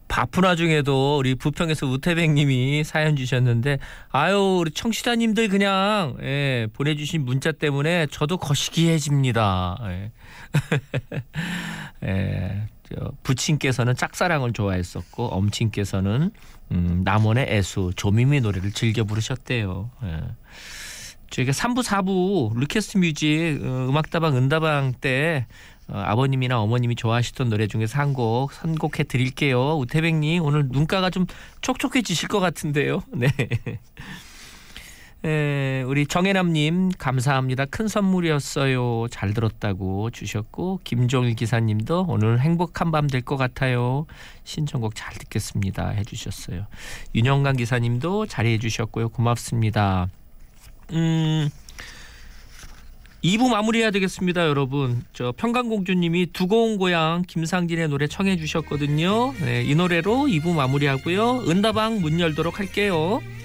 바쁜 와중에도 우리 부평에서 우태백님이 사연 주셨는데 아유 우리 청취자님들 그냥 보내주신 문자 때문에 저도 거시기해집니다. 부친께서는 짝사랑을 좋아했었고 엄친께서는 남원의 애수 조미미 노래를 즐겨 부르셨대요. 저희가 3부 4부 리퀘스트 뮤직 음악다방 은다방 때 아버님이나 어머님이 좋아하시던 노래 중에서 한 곡 선곡해 드릴게요. 우태백님 오늘 눈가가 좀 촉촉해지실 것 같은데요. 네. 우리 정혜남님 감사합니다. 큰 선물이었어요. 잘 들었다고 주셨고 김종일 기사님도 오늘 행복한 밤 될 것 같아요. 신청곡 잘 듣겠습니다 해주셨어요. 윤영강 기사님도 잘해 주셨고요. 고맙습니다. 2부 마무리해야 되겠습니다, 여러분. 저 평강공주님이 두고 온 고향 김상진의 노래 청해 주셨거든요. 네, 이 노래로 2부 마무리하고요. 은다방 문 열도록 할게요.